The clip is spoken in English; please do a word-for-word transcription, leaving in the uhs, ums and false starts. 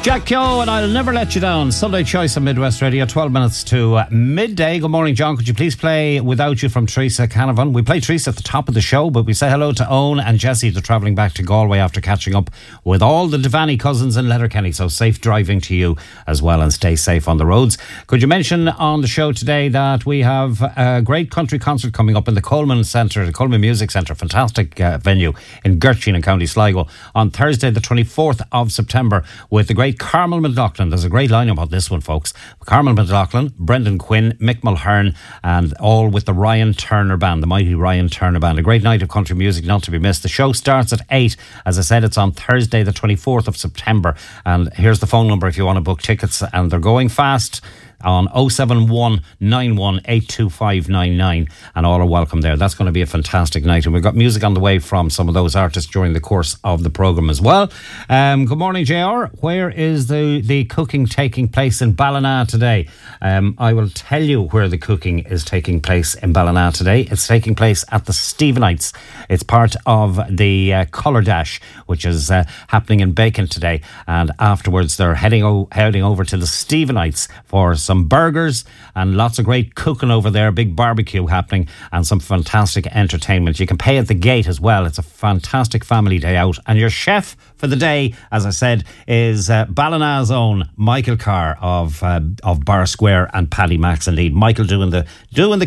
Jack Keogh and I'll Never Let You Down. Sunday Choice on Midwest Radio, twelve minutes to uh, midday. Good morning, John. Could you please play Without You from Teresa Canavan? We play Teresa at the top of the show, but we say hello to Owen and Jessie. They're travelling back to Galway after catching up with all the Devaney cousins in Letterkenny. So safe driving to you as well, and stay safe on the roads. Could you mention on the show today that we have a great country concert coming up in the Coleman Centre, the Coleman Music Centre, fantastic uh, venue in Gertrude in County Sligo, on Thursday the twenty-fourth of September with the great Carmel McLaughlin. There's a great lineup on this one, folks. Carmel McLaughlin, Brendan Quinn, Mick Mulhern, and all with the Ryan Turner Band, the mighty Ryan Turner Band. A great night of country music not to be missed. The show starts at eight. As I said, it's on Thursday the twenty-fourth of September. And here's the phone number if you want to book tickets, and they're going fast on oh seven one nine one eight two five nine nine, and all are welcome there. That's going to be a fantastic night, and we've got music on the way from some of those artists during the course of the programme as well. Um, good morning, J R. Where is the, the cooking taking place in Ballina today? Um, I will tell you where the cooking is taking place in Ballina today. It's taking place at the Stephenites. It's part of the uh, Colour Dash, which is uh, happening in Bacon today, and afterwards they're heading, o- heading over to the Stephenites for some burgers and lots of great cooking over there, big barbecue happening, and some fantastic entertainment. You can pay at the gate as well. It's a fantastic family day out, and your chef for the day, as I said, is uh, Ballina's own Michael Carr of uh, of Bar Square and Paddy Max. Indeed, Michael doing the doing the